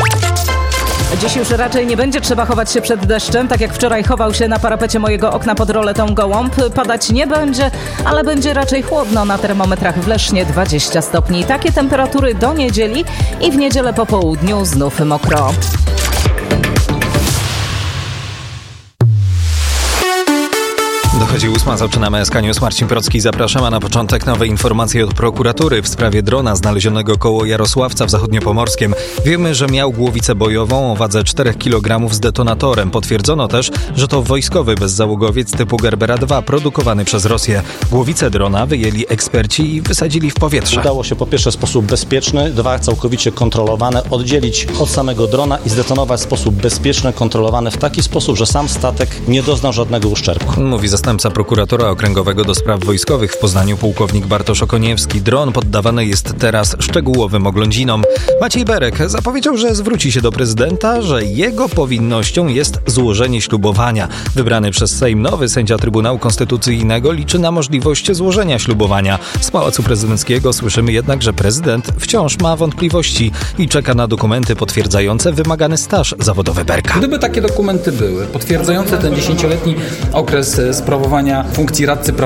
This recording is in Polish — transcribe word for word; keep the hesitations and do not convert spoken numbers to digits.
Dziś już raczej nie będzie trzeba chować się przed deszczem, tak jak wczoraj chował się na parapecie mojego okna pod roletą gołąb. Padać nie będzie, ale będzie raczej chłodno. Na termometrach w Lesznie dwadzieścia stopni. Takie temperatury do niedzieli i w niedzielę po południu znów mokro. Dochodzi ósma, zaczynamy S K News. Marcin Procki, zapraszam, a na początek nowe informacje od prokuratury w sprawie drona znalezionego koło Jarosławca w Zachodniopomorskiem. Wiemy, że miał głowicę bojową o wadze czterech kilogramów z detonatorem. Potwierdzono też, że to wojskowy bezzałogowiec typu Gerbera dwa produkowany przez Rosję. Głowicę drona wyjęli eksperci i wysadzili w powietrze. Udało się po pierwsze w sposób bezpieczny, dwa całkowicie kontrolowane, oddzielić od samego drona i zdetonować w sposób bezpieczny, kontrolowany w taki sposób, że sam statek nie doznał żadnego uszczerbku. Mówi zastępca prokuratora okręgowego do spraw wojskowych w Poznaniu pułkownik Bartosz Okoniewski. Dron poddawany jest teraz szczegółowym oglądzinom. Maciej Berek zapowiedział, że zwróci się do prezydenta, że jego powinnością jest złożenie ślubowania. Wybrany przez Sejm nowy sędzia Trybunału Konstytucyjnego liczy na możliwość złożenia ślubowania. Z Pałacu Prezydenckiego słyszymy jednak, że prezydent wciąż ma wątpliwości i czeka na dokumenty potwierdzające wymagany staż zawodowy Berka. Gdyby takie dokumenty były potwierdzające ten dziesięcioletni okres sprawowania funkcji radcy prawnego,